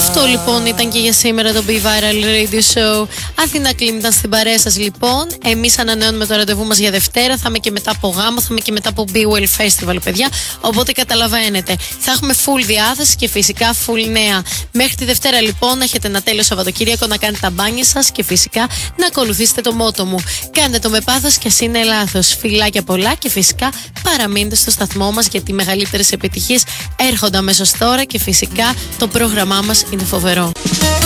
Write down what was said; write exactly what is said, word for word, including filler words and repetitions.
Αυτό λοιπόν ήταν και για σήμερα το Be Viral Radio Show. Αθηνά Κλίμ ήταν στην παρέα σας λοιπόν. Εμείς ανανεώνουμε το ραντεβού μας για Δευτέρα. Θα είμαι και μετά από γάμο, θα είμαι και μετά από Be Well Festival, παιδιά. Οπότε καταλαβαίνετε, θα έχουμε full διάθεση και φυσικά full νέα. Μέχρι τη Δευτέρα λοιπόν, έχετε ένα τέλειο Σαββατοκύριακο να κάνετε τα μπάνια σας και φυσικά να ακολουθήσετε το μότο μου. Κάντε το με πάθος και ας είναι λάθος. Φιλάκια πολλά και φυσικά παραμείνετε στο σταθμό μας γιατί οι μεγαλύτερες επιτυχίες έρχονται αμέσως τώρα και φυσικά το πρόγραμμά μας είναι φοβερό.